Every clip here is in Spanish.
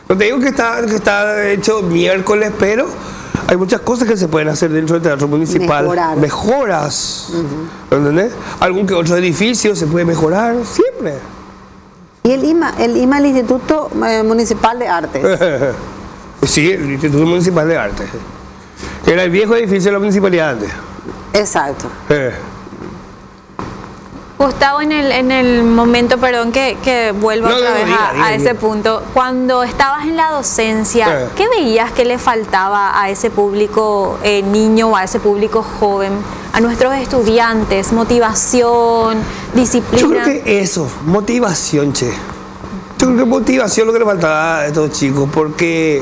No te digo que está hecho miércoles, pero hay muchas cosas que se pueden hacer dentro del teatro municipal. Mejoras. ¿Entendés? Algún que otro edificio se puede mejorar siempre. ¿Y el IMA, el Instituto Municipal de Artes? Sí, el Instituto Municipal de Artes. Era el viejo edificio de la municipalidad antes. Exacto. Gustavo, en el momento, perdón que vuelva otra vez a ese punto, cuando estabas en la docencia, ¿qué veías que le faltaba a ese público niño o a ese público joven, a nuestros estudiantes? Motivación, disciplina. Yo creo que eso, motivación, che. Yo creo que motivación es lo que le faltaba a estos chicos, porque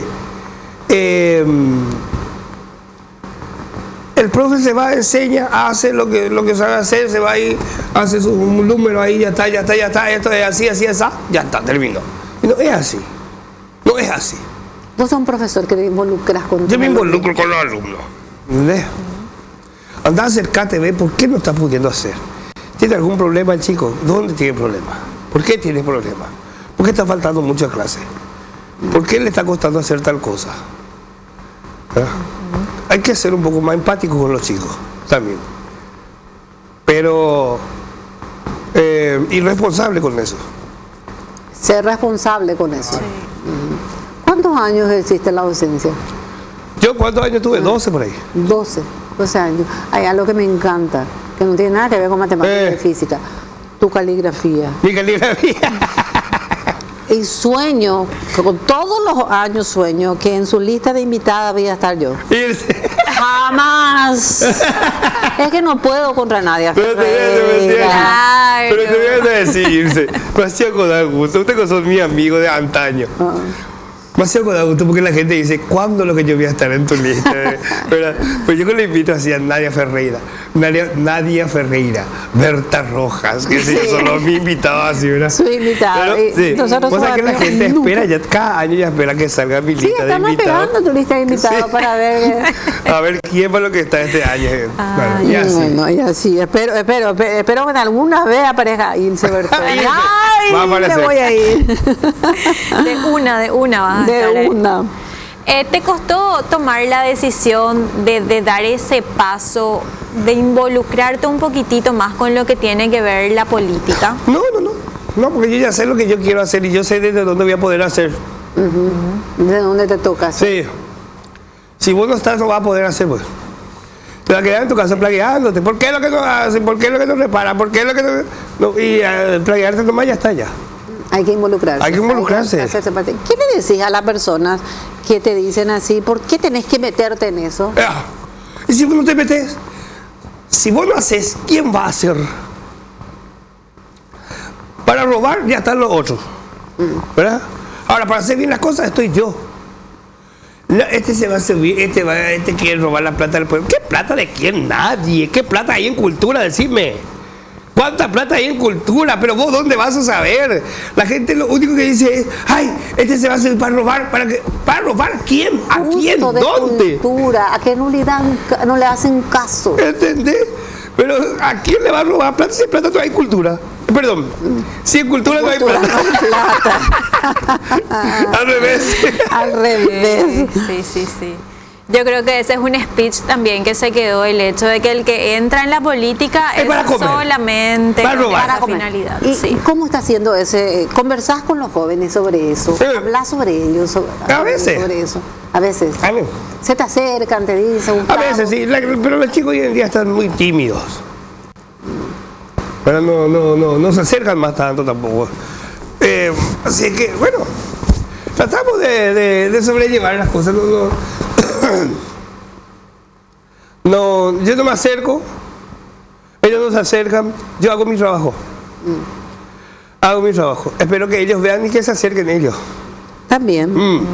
el profe se va, enseña, hace lo que sabe hacer, se va ahí, hace su número ahí, ya está, esto es así, ya está, terminó. Y no es así, no es así. Vos sos un profesor que te involucras con... Yo me involucro con los alumnos, ¿entendés? Andá, acercate, ve por qué no está pudiendo hacer. ¿Tiene algún problema el chico? ¿Dónde tiene problema? ¿Por qué tiene problema? ¿Por qué está faltando mucha clase? ¿Por qué le está costando hacer tal cosa? ¿Verdad? Hay que ser un poco más empático con los chicos también, pero irresponsable con eso. Ser responsable con eso. Sí. ¿Cuántos años existe la docencia? ¿Yo cuántos años tuve? 12 por ahí. 12 años. Hay algo que me encanta, que no tiene nada que ver con matemáticas y física. Tu caligrafía. Mi caligrafía. Y sueño, con todos los años sueño, que en su lista de invitadas voy a estar yo. ¡Jamás! Es que no puedo contra nadie. Pero te voy a decir, me hacía acordar gusto. Ustedes son mis amigos de antaño. Me hacía acordar gusto porque la gente dice, ¿cuándo lo que yo voy a estar en tu lista? Pues yo que le invito así a Nadia Ferreira, Berta Rojas, que sí, son los mis invitados así, ¿verdad? Soy invitada. Sí. Nosotros cosa que la gente espera, ya cada año ya espera que salga mi lista de invitados. Sí, están esperando tu lista de invitados para ver... A ver quién fue lo que está este año. Bueno, y así. Bueno, y así. Espero que alguna vez aparezca Ilse Berta. ¡Ay! Me voy a ir. De una vas a estar ahí. ¿Te costó tomar la decisión de dar ese paso, de involucrarte un poquitito más con lo que tiene que ver la política? No, porque yo ya sé lo que yo quiero hacer y yo sé desde dónde voy a poder hacer. ¿De dónde te toca hacer? Sí. Si vos no estás, no vas a poder hacer, pues. Te vas a quedar en tu casa plagueándote. ¿Por qué es lo que no hacen? ¿Por qué es lo que no reparan? ¿Por qué es lo que no...? Y plaguearte nomás ya está ya. Hay que involucrarse. Hay que involucrarse. ¿Qué le decís a las personas que te dicen así? ¿Por qué tenés que meterte en eso? Y si vos no te metes, si vos no haces, ¿quién va a hacer? Para robar ya están los otros, ¿verdad? Ahora, para hacer bien las cosas estoy yo. Este se va a subir, este quiere robar la plata del pueblo. ¿Qué plata de quién? Nadie. ¿Qué plata hay en cultura? Decime. ¿Cuánta plata hay en cultura? Pero vos, ¿dónde vas a saber? La gente lo único que dice es, ay, este se va a servir para robar. ¿Para robar quién? ¿A quién? ¿Dónde? Cultura, a que no le hacen caso. ¿Entendés? Pero ¿a quién le va a robar plata si en plata no hay cultura? Perdón, si en cultura no hay plata. Al revés. Al revés. Sí. Yo creo que ese es un speech también que se quedó, el hecho de que el que entra en la política es solamente para finalidad. ¿Y cómo está haciendo ese? ¿Conversás con los jóvenes sobre eso? ¿Hablas sobre ellos? A veces. Sobre eso. A veces. Se te acercan, te dicen. A veces, sí. Pero los chicos hoy en día están muy tímidos. Pero no se acercan más tanto tampoco. Así que, bueno, tratamos de sobrellevar las cosas. Yo no me acerco, ellos no se acercan, yo hago mi trabajo. Hago mi trabajo. Espero que ellos vean y que se acerquen ellos. También.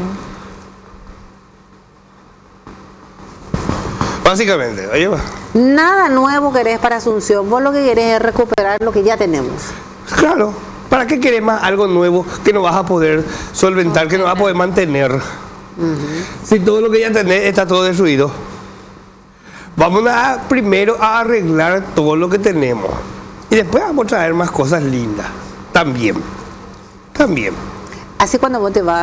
Básicamente, oye. Nada nuevo querés para Asunción, vos lo que querés es recuperar lo que ya tenemos. Claro, ¿para qué querés más algo nuevo que no vas a poder solventar, que no vas a poder mantener? Si todo lo que ya tenés está todo destruido. Vamos primero a arreglar todo lo que tenemos y después vamos a traer más cosas lindas. También. Así cuando vos te vas